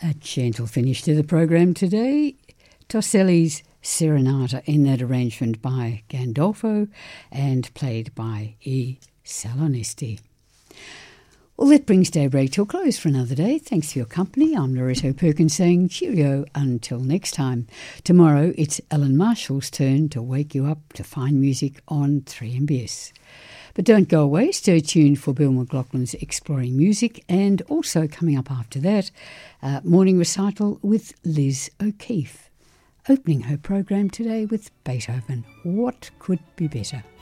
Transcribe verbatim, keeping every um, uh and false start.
A gentle finish to the program today. Toselli's Serenata in that arrangement by Gandolfo and played by E. Salonisti. Well, that brings Daybreak to a close for another day. Thanks for your company. I'm Loretto Perkins saying cheerio until next time. Tomorrow it's Ellen Marshall's turn to wake you up to fine music on three M B S. But don't go away. Stay tuned for Bill McLaughlin's Exploring Music, and also coming up after that, uh, morning recital with Liz O'Keefe, opening her program today with Beethoven. What could be better?